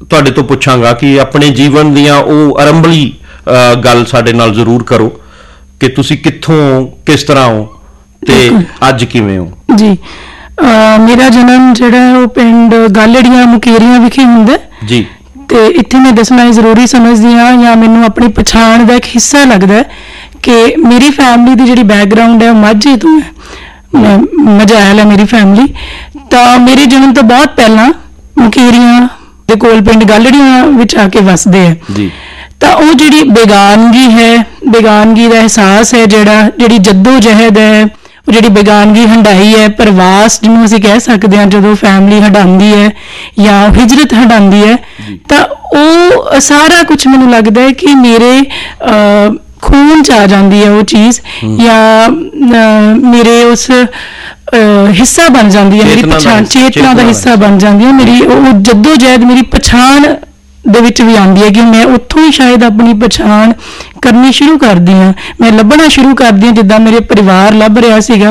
ਤੁਹਾਡੇ ਤੋਂ ਪੁੱਛਾਂਗਾ ਕਿ ਆਪਣੇ ਜੀਵਨ ਦੀਆਂ ਉਹ ਆਰੰਭਲੀ ਗੱਲ ਸਾਡੇ ਨਾਲ ਜ਼ਰੂਰ ਕਰੋ ਕਿ ਤੁਸੀਂ ਕਿੱਥੋਂ ਕਿਸ ਤਰ੍ਹਾਂ ਹੋ ਤੇ ਅੱਜ ਕਿਵੇਂ ਹੋ। ਜੀ ਮੇਰਾ ਜਨਮ ਜਿਹੜਾ ਉਹ ਪਿੰਡ ਗਾਲੜੀਆਂ ਮੁਕੇਰੀਆਂ ਵਿਖੇ ਹੁੰਦਾ ਜੀ, ਤੇ ਇੱਥੇ ਮੈਂ ਦੱਸਣਾ ਜ਼ਰੂਰੀ ਸਮਝਦੀ ਹਾਂ ਜਾਂ ਮੈਨੂੰ ਆਪਣੀ ਪਛਾਣ ਦਾ ਇੱਕ ਹਿੱਸਾ ਲੱਗਦਾ ਕਿ ਮੇਰੀ ਫੈਮਿਲੀ ਦੀ ਜਿਹੜੀ ਬੈਕਗਰਾਊਂਡ ਹੈ ਉਹ ਮਾਝੇ ਤੋਂ ਹੈ, ਮਜਾਇਲ ਹੈ ਮੇਰੀ ਫੈਮਿਲੀ। ਤਾਂ ਮੇਰੇ ਜਨਮ ਤੋਂ ਬਹੁਤ ਪਹਿਲਾਂ ਮੁਕੇਰੀਆਂ ਦੇ ਕੋਲ ਪਿੰਡ ਗਾਲੜੀਆਂ ਵਿੱਚ ਆ ਕੇ ਵਸਦੇ ਹੈ ਜੀ। ਤਾਂ ਉਹ ਜਿਹੜੀ ਬੇਗਾਨਗੀ ਹੈ, ਬੇਗਾਨਗੀ ਦਾ ਅਹਿਸਾਸ ਹੈ, ਜਿਹੜੀ ਜੱਦੋ ਜਹਿਦ ਹੈ, ਉਹ ਜਿਹੜੀ ਬੇਗਾਨਗੀ ਹੰਢਾਈ ਹੈ, ਪ੍ਰਵਾਸ ਜਿਹਨੂੰ ਅਸੀਂ ਕਹਿ ਸਕਦੇ ਹਾਂ, ਜਦੋਂ ਫੈਮਿਲੀ ਹੰਢਾਉਂਦੀ ਹੈ ਜਾਂ ਹਿਜਰਤ ਹੰਢਾਉਂਦੀ ਹੈ, ਤਾਂ ਉਹ ਸਾਰਾ ਕੁਝ ਮੈਨੂੰ ਲੱਗਦਾ ਹੈ ਕਿ ਮੇਰੇ ਖੂਨ 'ਚ ਆ ਜਾਂਦੀ ਹੈ ਉਹ ਚੀਜ਼, ਜਾਂ ਮੇਰੇ ਉਸ ਹਿੱਸਾ ਬਣ ਜਾਂਦੀ ਹੈ, ਮੇਰੀ ਪਛਾਣ, ਚੇਤਨਾ ਦਾ ਹਿੱਸਾ ਬਣ ਜਾਂਦੀ ਹੈ ਮੇਰੀ। ਉਹ ਜੱਦੋ ਜਹਿਦ ਮੇਰੀ ਪਛਾਣ ਦੇ ਵਿੱਚ ਵੀ ਆਉਂਦੀ ਹੈ ਕਿ ਮੈਂ ਉੱਥੋਂ ਹੀ ਸ਼ਾਇਦ ਆਪਣੀ ਪਛਾਣ ਕਰਨੀ ਸ਼ੁਰੂ ਕਰਦੀ ਹਾਂ, ਮੈਂ ਲੱਭਣਾ ਸ਼ੁਰੂ ਕਰਦੀ ਹਾਂ ਜਿੱਦਾਂ ਮੇਰੇ ਪਰਿਵਾਰ ਲੱਭ ਰਿਹਾ ਸੀਗਾ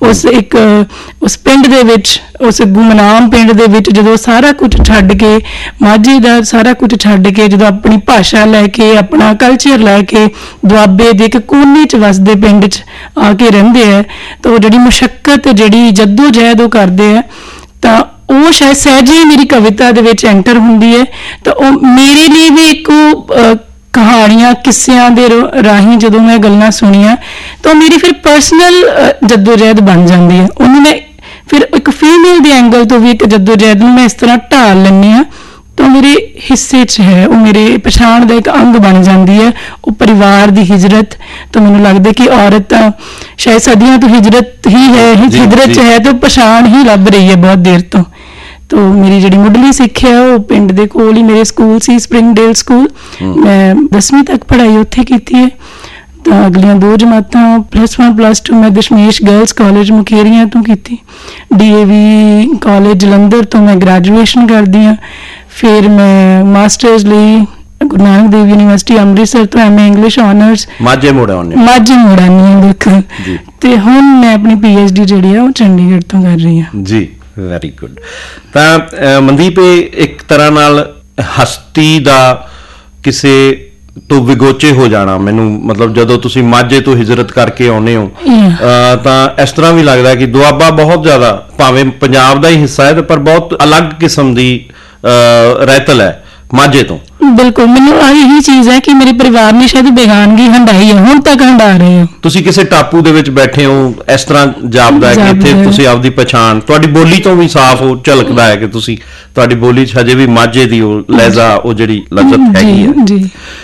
ਉਸ ਪਿੰਡ ਦੇ ਵਿੱਚ, ਉਸ ਗੁਮਨਾਮ ਪਿੰਡ ਦੇ ਵਿੱਚ। ਜਦੋਂ ਸਾਰਾ ਕੁਝ ਛੱਡ ਕੇ, ਮਾਝੇ ਦਾ ਸਾਰਾ ਕੁਝ ਛੱਡ ਕੇ, ਜਦੋਂ ਆਪਣੀ ਭਾਸ਼ਾ ਲੈ ਕੇ, ਆਪਣਾ ਕਲਚਰ ਲੈ ਕੇ ਦੁਆਬੇ ਦੇ ਇੱਕ ਕੋਨੇ 'ਚ ਵਸਦੇ ਪਿੰਡ 'ਚ ਆ ਕੇ ਰਹਿੰਦੇ ਹੈ, ਤਾਂ ਉਹ ਜਿਹੜੀ ਮੁਸ਼ੱਕਤ, ਜਿਹੜੀ ਜੱਦੋ ਜਹਿਦ ਉਹ ਕਰਦੇ ਹੈ, ਤਾਂ ਉਹ ਸ਼ਾਇਦ ਸਹਿਜੇ ਮੇਰੀ ਕਵਿਤਾ ਦੇ ਵਿੱਚ ਐਂਟਰ ਹੁੰਦੀ ਹੈ। ਤਾਂ ਉਹ ਮੇਰੇ ਲਈ ਵੀ ਇੱਕ ਕਹਾਣੀਆਂ, ਕਿੱਸਿਆਂ ਦੇ ਰਾਹੀਂ ਜਦੋਂ ਮੈਂ ਗੱਲਾਂ ਸੁਣੀਆਂ ਤਾਂ ਮੇਰੀ ਫਿਰ ਪਰਸਨਲ ਜੱਦੋਜਹਿਦ ਬਣ ਜਾਂਦੀ ਹੈ। ਉਹਨੂੰ ਮੈਂ ਫਿਰ ਇੱਕ ਫੀਮੇਲ ਦੇ ਐਂਗਲ ਤੋਂ ਵੀ ਇੱਕ ਜੱਦੋਜਹਿਦ ਨੂੰ ਮੈਂ ਇਸ ਤਰ੍ਹਾਂ ਢਾਲ ਲੈਂਦੀ ਹਾਂ, ਤਾਂ ਮੇਰੇ ਹਿੱਸੇ 'ਚ ਹੈ, ਉਹ ਮੇਰੇ ਪਛਾਣ ਦਾ ਇੱਕ ਅੰਗ ਬਣ ਜਾਂਦੀ ਹੈ। ਉਹ ਪਰਿਵਾਰ ਦੀ ਹਿਜਰਤ, ਤਾਂ ਮੈਨੂੰ ਲੱਗਦਾ ਕਿ ਔਰਤ ਤਾਂ ਸ਼ਾਇਦ ਸਦੀਆਂ ਤੋਂ ਹਿਜਰਤ ਹੀ ਹੈ, ਹਿਜਰਤ 'ਚ ਹੈ, ਤਾਂ ਪਛਾਣ ਹੀ ਲੱਭ ਰਹੀ ਹੈ ਬਹੁਤ ਦੇਰ ਤੋਂ। ਤਾਂ ਮੇਰੀ ਜਿਹੜੀ ਮੁੱਢਲੀ ਸਿੱਖਿਆ ਉਹ ਪਿੰਡ ਦੇ ਕੋਲ ਹੀ ਮੇਰੇ ਸਕੂਲ ਸੀ, ਸਪਰਿੰਗਡੇਲ ਸਕੂਲ। ਮੈਂ 10ਵੀਂ ਤੱਕ ਪੜ੍ਹਾਈ ਉੱਥੇ ਕੀਤੀ ਹੈ। ਤਾਂ ਅਗਲੀਆਂ 2 ਜਮਾਤਾਂ +1 +2 ਮੈਂ ਦਸ਼ਮੇਸ਼ ਗਰਲਸ ਕਾਲਜ ਮੁਕੇਰੀਆਂ ਤੋਂ ਕੀਤੀ। DAV ਕਾਲਜ ਜਲੰਧਰ ਤੋਂ ਮੈਂ ਗ੍ਰੈਜੂਏਸ਼ਨ ਕਰਦੀ ਹਾਂ। ਫਿਰ ਮੈਂ ਮਾਸਟਰਸ ਲਈ ਗੁਰੂ ਨਾਨਕ ਦੇਵ ਯੂਨੀਵਰਸਿਟੀ ਅੰਮ੍ਰਿਤਸਰ ਤੋਂ MA ਇੰਗਲਿਸ਼ ਆਨਰਸ ਮਾਝੇ ਮੋੜਾਨੀ ਬਿਲਕੁਲ। ਤੇ ਹੁਣ ਮੈਂ ਆਪਣੀ PhD ਜਿਹੜੀ ਆ ਉਹ ਚੰਡੀਗੜ੍ਹ ਤੋਂ ਕਰ ਰਹੀ ਹਾਂ ਜੀ। Very good. ਤਾਂ ਮਨਦੀਪ, ਇੱਕ ਤਰ੍ਹਾਂ ਨਾਲ ਹਸਤੀ ਦਾ ਕਿਸੇ ਤੋਂ ਵਿਗੋਚੇ ਹੋ ਜਾਣਾ, ਮੈਨੂੰ ਮਤਲਬ ਜਦੋਂ ਤੁਸੀਂ ਮਾਝੇ ਤੋਂ ਹਿਜਰਤ ਕਰਕੇ ਆਉਂਦੇ ਹੋ ਤਾਂ ਇਸ ਤਰ੍ਹਾਂ ਵੀ ਲੱਗਦਾ ਕਿ ਦੁਆਬਾ ਬਹੁਤ ਜ਼ਿਆਦਾ, ਭਾਵੇਂ ਪੰਜਾਬ ਦਾ ਹੀ ਹਿੱਸਾ ਹੈ, ਪਰ ਬਹੁਤ ਅਲੱਗ ਕਿਸਮ ਦੀ ਰਹਿਤਲ ਹੈ ਮਾਝੇ ਤੋਂ। ਬਿਲਕੁਲ, ਮੈਨੂੰ ਇਹੀ ਚੀਜ਼ ਹੈ ਕਿ ਮੇਰੇ ਪਰਿਵਾਰ ਨੇ ਸ਼ਾਇਦ ਬੇਗਾਨਗੀ ਹੰਢਾਈ ਹੈ, ਹੁਣ ਤੱਕ ਹੰਢਾ ਰਹੇ ਹੋ। ਤੁਸੀਂ ਕਿਸੇ ਟਾਪੂ ਦੇ ਵਿੱਚ ਬੈਠੇ ਹੋ, ਇਸ ਤਰ੍ਹਾਂ ਜਾਪਦਾ ਹੈ ਕਿ ਇੱਥੇ ਤੁਸੀਂ ਆਪਦੀ ਪਛਾਣ, ਤੁਹਾਡੀ ਬੋਲੀ ਤੋਂ ਵੀ ਸਾਫ਼ ਉਹ ਝਲਕਦਾ ਹੈ ਕਿ ਤੁਸੀਂ, ਤੁਹਾਡੀ ਬੋਲੀ 'ਚ ਹਜੇ ਵੀ ਮਾਝੇ ਦੀ ਉਹ ਲਹਿਜ਼ਾ, ਉਹ ਜਿਹੜੀ ਲਜ਼ਤ ਹੈਗੀ ਹੈ।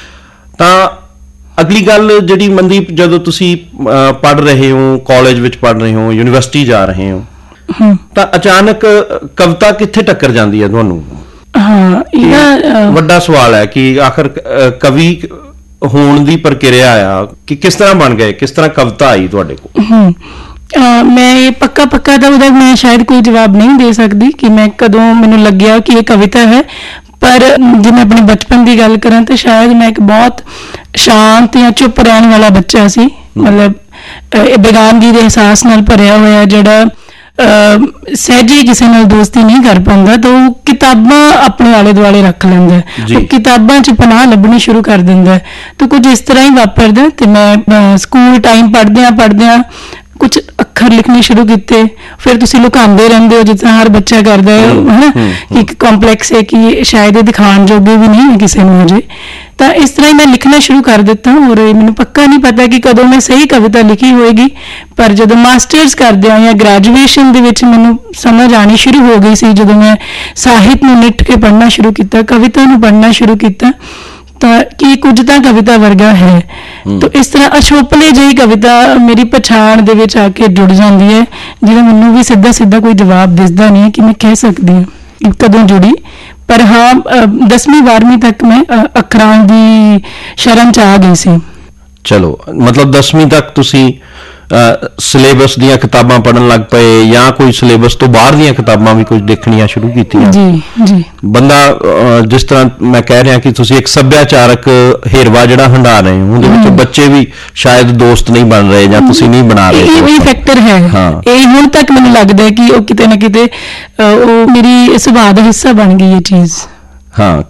ਤਾਂ ਅਗਲੀ ਗੱਲ ਜਿਹੜੀ ਮਨਦੀਪ, ਜਦੋਂ ਤੁਸੀਂ ਪੜ੍ਹ ਰਹੇ ਹੋ, ਕਾਲਜ ਵਿੱਚ ਪੜ੍ਹ ਰਹੇ ਹੋ, ਯੂਨੀਵਰਸਿਟੀ ਜਾ ਰਹੇ ਹੋ, ਤਾਂ ਅਚਾਨਕ ਕਵਿਤਾ ਕਿੱਥੇ ਟੱਕਰ ਜਾਂਦੀ ਹੈ ਤੁਹਾਨੂੰ? ਹਾਂ, ਇਹਦਾ ਵੱਡਾ ਸਵਾਲ ਹੈ ਕਿ ਆਖਰ ਕਵੀ ਹੋਣ ਦੀ ਪ੍ਰਕਿਰਿਆ ਆ ਕਿ ਕਿਸ ਤਰ੍ਹਾਂ ਬਣ ਗਏ, ਕਿਸ ਤਰ੍ਹਾਂ ਕਵਿਤਾ ਆਈ ਤੁਹਾਡੇ ਕੋਲ? ਮੈਂ ਇਹ ਪੱਕਾ ਤਾਂ ਉਹਦਾ ਮੈਂ ਸ਼ਾਇਦ ਕੋਈ ਜਵਾਬ ਨਹੀਂ ਦੇ ਸਕਦੀ ਕਿ ਮੈਂ ਕਦੋਂ ਮੈਨੂੰ ਲੱਗਿਆ ਕਿ ਇਹ ਕਵਿਤਾ ਹੈ। ਪਰ ਜੇ ਮੈਂ ਆਪਣੇ ਬਚਪਨ ਦੀ ਗੱਲ ਕਰਾਂ ਤਾਂ ਸ਼ਾਇਦ ਮੈਂ ਇੱਕ ਬਹੁਤ ਸ਼ਾਂਤ ਜਾਂ ਚੁੱਪ ਰਹਿਣ ਵਾਲਾ ਬੱਚਾ ਸੀ, ਮਤਲਬ ਬੇਗਾਨਗੀ ਦੇ ਅਹਿਸਾਸ ਨਾਲ ਭਰਿਆ ਹੋਇਆ, ਜਿਹੜਾ ਸਹਿਜੇ ਕਿਸੇ ਨਾਲ ਦੋਸਤੀ ਨਹੀਂ ਕਰ ਪਾਉਂਦਾ, ਤਾਂ ਉਹ ਕਿਤਾਬਾਂ ਆਪਣੇ ਆਲੇ ਦੁਆਲੇ ਰੱਖ ਲੈਂਦਾ, ਉਹ ਕਿਤਾਬਾਂ 'ਚ ਪਨਾਹ ਲੱਭਣੀ ਸ਼ੁਰੂ ਕਰ ਦਿੰਦਾ। ਤਾਂ ਕੁਝ ਇਸ ਤਰ੍ਹਾਂ ਹੀ ਵਾਪਰਦਾ। ਤੇ ਮੈਂ ਸਕੂਲ ਟਾਈਮ ਪੜ੍ਹਦਿਆਂ ਕੁਝ ਅੱਖਰ ਲਿਖਣੇ ਸ਼ੁਰੂ ਕੀਤੇ। ਫਿਰ ਤੁਸੀਂ ਲੁਕਾਉਂਦੇ ਰਹਿੰਦੇ ਹੋ, ਜਿਸ ਤਰ੍ਹਾਂ ਹਰ ਬੱਚਾ ਕਰਦਾ ਹੈ, ਹੈ ਨਾ, ਕਿ ਇੱਕ ਕੰਪਲੈਕਸ ਹੈ ਕਿ ਸ਼ਾਇਦ ਇਹ ਦਿਖਾਉਣ ਜੋਗੇ ਵੀ ਨਹੀਂ ਹੈ ਕਿਸੇ ਨੂੰ ਅਜੇ। ਤਾਂ ਇਸ ਤਰ੍ਹਾਂ ਹੀ ਮੈਂ ਲਿਖਣਾ ਸ਼ੁਰੂ ਕਰ ਦਿੱਤਾ। ਔਰ ਮੈਨੂੰ ਪੱਕਾ ਨਹੀਂ ਪਤਾ ਕਿ ਕਦੋਂ ਮੈਂ ਸਹੀ ਕਵਿਤਾ ਲਿਖੀ ਹੋਏਗੀ, ਪਰ ਜਦੋਂ ਮਾਸਟਰਸ ਕਰਦਿਆਂ ਜਾਂ ਗ੍ਰੈਜੂਏਸ਼ਨ ਦੇ ਵਿੱਚ ਮੈਨੂੰ ਸਮਝ ਆਉਣੀ ਸ਼ੁਰੂ ਹੋ ਗਈ ਸੀ, ਜਦੋਂ ਮੈਂ ਸਾਹਿਤ ਨੂੰ ਨਿੱਠ ਕੇ ਪੜ੍ਹਨਾ ਸ਼ੁਰੂ ਕੀਤਾ, ਕਵਿਤਾ ਨੂੰ ਪੜ੍ਹਨਾ ਸ਼ੁਰੂ ਕੀਤਾ, ਤਾਂ ਕਿ ਕੁਝ ਤਾਂ ਕਵਿਤਾ ਵਰਗਾ ਹੈ। ਤਾਂ ਇਸ ਤਰ੍ਹਾਂ ਅਛੋਪਲੇ ਜਿਹੀ ਕਵਿਤਾ ਮੇਰੀ ਪਛਾਣ ਦੇ ਵਿੱਚ ਆ ਕੇ ਜੁੜ ਜਾਂਦੀ ਹੈ, ਜਿਹਦਾ ਮੈਨੂੰ ਵੀ ਸਿੱਧਾ ਕੋਈ ਜਵਾਬ ਦਿਸਦਾ ਨਹੀਂ ਕਿ ਮੈਂ ਕਹਿ ਸਕਦੀ ਹਾਂ ਕਦੋਂ ਜੁੜੀ। ਪਰ ਹਾਂ, 10ਵੀਂ 12ਵੀਂ ਤੱਕ ਮੈਂ ਅੱਖਰਾਂ ਦੀ ਸ਼ਰਨ 'ਚ ਆ ਗਈ ਸੀ। ਚਲੋ, ਮਤਲਬ 10ਵੀਂ ਤੱਕ ਤੁਸੀਂ ਸਿਲੇਬਸ ਦੀਆਂ ਕਿਤਾਬਾਂ ਪੜ੍ਹਨ ਲੱਗ ਪਏ, ਜਾਂ ਕੋਈ ਸਿਲੇਬਸ ਤੋਂ ਬਾਹਰ ਦੀਆਂ ਕਿਤਾਬਾਂ ਵੀ ਕੁਝ ਦੇਖਣੀਆਂ ਸ਼ੁਰੂ ਕੀਤੀਆਂ? ਜੀ। ਬੰਦਾ, ਜਿਸ ਤਰ੍ਹਾਂ ਮੈਂ ਕਹਿ ਰਿਹਾ ਕਿ ਤੁਸੀਂ ਇੱਕ ਸੱਭਿਆਚਾਰਕ ਹੇਰਵਾ ਜਿਹੜਾ ਹੰਢਾ ਰਹੇ ਹੋ, ਉਹਦੇ ਵਿੱਚ ਬੱਚੇ ਵੀ ਸ਼ਾਇਦ ਦੋਸਤ ਨਹੀਂ ਬਣ ਰਹੇ, ਜਾਂ ਤੁਸੀਂ ਨਹੀਂ ਬਣਾ ਰਹੇ। ਇਹ ਵੀ ਫੈਕਟਰ ਹੈ। ਇਹ ਹੁਣ ਤੱਕ ਮੈਨੂੰ ਲੱਗਦਾ ਹੈ ਕਿ ਉਹ ਕਿਤੇ ਨਾ ਕਿਤੇ ਉਹ ਮੇਰੀ ਸੁਭਾਅ ਦਾ ਹਿੱਸਾ ਬਣ ਗਈ ਇਹ ਚੀਜ਼। ਹਾਂ,